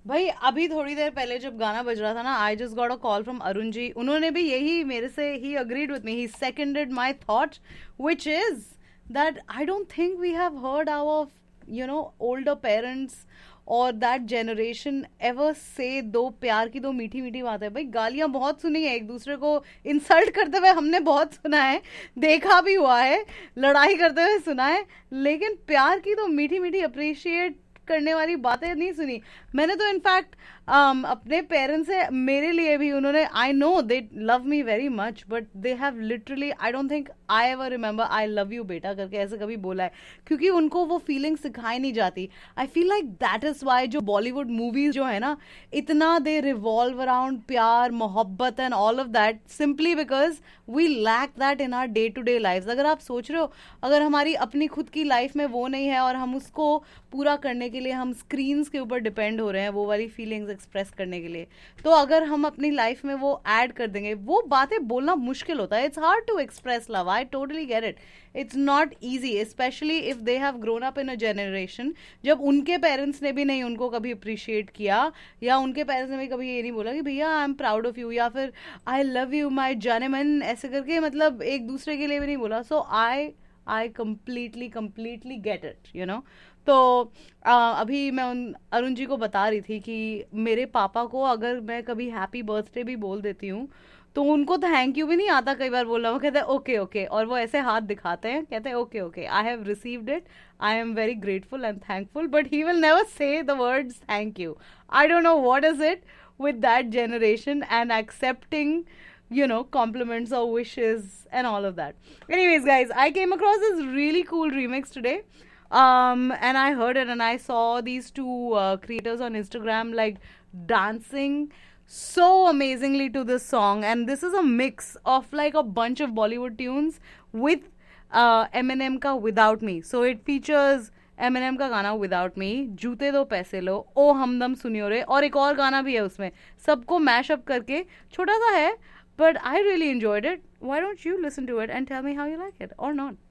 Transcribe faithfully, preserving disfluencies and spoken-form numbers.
भाई अभी थोड़ी देर पहले जब गाना बज रहा था ना, I just got a call from Arun ji. उन्होंने भी यही मेरे से, he agreed with me, he seconded my thought, which is that I don't think we have heard our you know older parents और दैट जनरेशन एवर से दो प्यार की दो मीठी मीठी बातें. भाई गालियां बहुत सुनी है, एक दूसरे को इंसल्ट करते हुए हमने बहुत सुना है, देखा भी हुआ है, लड़ाई करते हुए सुना है, लेकिन प्यार की तो मीठी मीठी अप्रिशिएट करने वाली बातें नहीं सुनी. मैंने तो इनफैक्ट um, अपने पेरेंट्स से, मेरे लिए भी उन्होंने, I know they love me very much, but they have literally, I don't think I ever remember I love you बेटा करके ऐसे कभी बोला है, क्योंकि उनको वो फीलिंग सिखाई नहीं जाती. I feel like that is why जो बॉलीवुड मूवीज जो है ना, इतना दे रिवॉल्व अराउंड प्यार मोहब्बत and all of that, simply because we lack that in are day to day life. अगर आप सोच रहे हो, अगर हमारी अपनी खुद की लाइफ में वो नहीं है और हम उसको पूरा करने के लिए हम स्क्रीन्स के ऊपर डिपेंड हो रहे हैं वो वाली फीलिंग्स एक्सप्रेस करने के लिए, तो अगर हम अपनी लाइफ में वो ऐड कर देंगे, वो बातें बोलना मुश्किल होता है. It's hard to express love, I totally get it. It's not easy, specially if they have grown up in a generation जब उनके पेरेंट्स ने भी नहीं उनको कभी अप्रिशिएट किया, या उनके पेरेंट्स ने भी कभी ये नहीं बोला कि भैया I am proud of you, या फिर आई लव यू माई जाने मन, ऐसे करके मतलब एक दूसरे के लिए भी नहीं बोला. सो आई I completely completely get it, you know. तो आ, अभी मैं उन अरुण जी को बता रही थी कि मेरे पापा को अगर मैं कभी हैप्पी बर्थडे भी बोल देती हूँ तो उनको थैंक यू भी नहीं आता कई बार बोलना. वो कहते हैं ओके ओके, और वो ऐसे हाथ दिखाते हैं, कहते हैं okay okay, I have received it, I am very grateful and thankful, but he will never say the words thank you. I don't know what is it with that generation and accepting, you know, compliments or wishes and all of that. Anyways, guys, I came across this really cool remix today. Um, and I heard it and I saw these two uh, creators on Instagram like dancing so amazingly to this song. And this is a mix of like a bunch of Bollywood tunes with uh, Eminem ka Without Me. So it features MNM का गाना without me, जूते दो पैसे लो, ओ हमदम सुनियो रे, और एक और गाना भी है उसमें, सबको मैश अप करके. छोटा सा है but I really enjoyed it. Why don't you listen to it and tell me how you like it और नॉट.